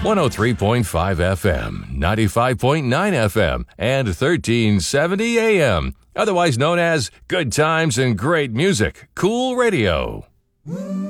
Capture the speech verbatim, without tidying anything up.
one oh three point five F M, ninety-five point nine F M, and thirteen seventy A M, otherwise known as Good Times and Great Music, Cool Radio.